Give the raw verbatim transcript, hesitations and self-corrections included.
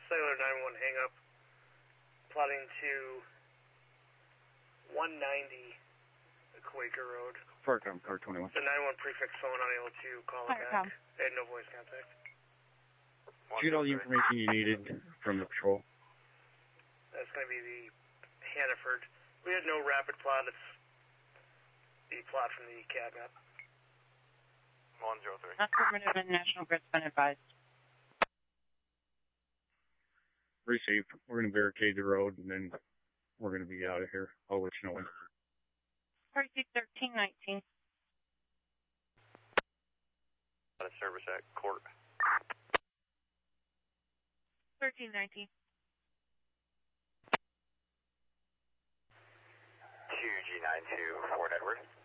cellular nine one hang up, plotting to one ninety Quaker Road. Firecom, car twenty-one. The nine one prefix phone unable to call it back. They had no voice contact. Did you get all the information you needed from the patrol? That's going to be the Hannaford. We had no rapid plot. It's the plot from the C A D map. one zero three. Affirmative and National Grid's been advised. Receive. We're going to barricade the road, and then we're going to be out of here. I'll let you know when. thirty-six thirteen nineteen. Out of service at court. thirteen nineteen. two G nine two, Fort Edward.